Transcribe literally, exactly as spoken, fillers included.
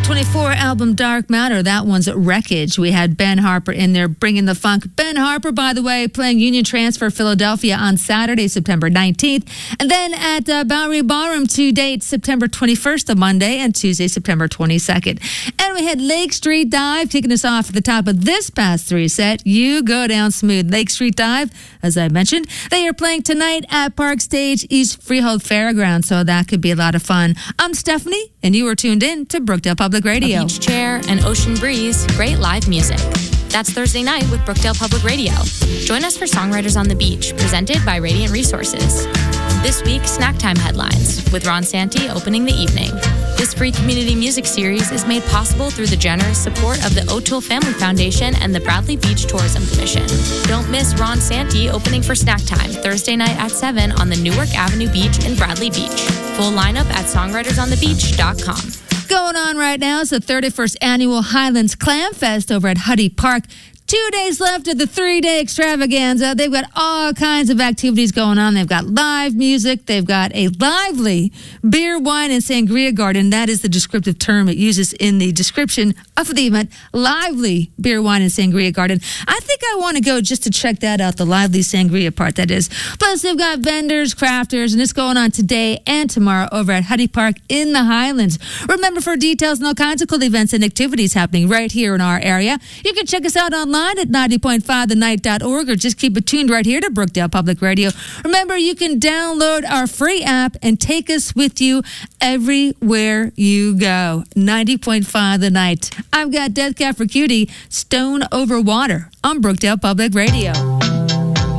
twenty-four album Dark Matter. That one's Wreckage. We had Ben Harper in there bringing the funk. Ben Harper, by the way, playing Union Transfer Philadelphia on Saturday, September nineteenth. And then at uh, Bowery Ballroom, two dates, September twenty-first, a Monday, and Tuesday, September twenty-second. And we had Lake Street Dive kicking us off at the top of this past three set. You go down smooth. Lake Street Dive, as I mentioned, they are playing tonight at Park Stage East Freehold Fairgrounds, so that could be a lot of fun. I'm Stephanie, and you are tuned in to Brookdale Public Radio. A beach chair, an ocean breeze, great live music. That's Thursday night with Brookdale Public Radio. Join us for Songwriters on the Beach, presented by Radiant Resources. This week, Snack Time Headlines, with Ron Santi opening the evening. This free community music series is made possible through the generous support of the O'Toole Family Foundation and the Bradley Beach Tourism Commission. Don't miss Ron Santi opening for Snack Time, Thursday night at seven on the Newark Avenue Beach in Bradley Beach. Full lineup at songwriters on the beach dot com. Going on right now is the thirty-first Annual Highlands Clam Fest over at Huddy Park. Two days left of the three-day extravaganza. They've got all kinds of activities going on. They've got live music. They've got a lively beer, wine, and sangria garden. That is the descriptive term it uses in the description of the event. Lively beer, wine, and sangria garden. I think I want to go just to check that out, the lively sangria part, that is. Plus, they've got vendors, crafters, and it's going on today and tomorrow over at Huddy Park in the Highlands. Remember, for details and all kinds of cool events and activities happening right here in our area, you can check us out online at ninety point five the night dot org, or just keep it tuned right here to Brookdale Public Radio. Remember, you can download our free app and take us with you everywhere you go. ninety point five The Night. I've got Death Cab for Cutie, Stone Over Water on Brookdale Public Radio.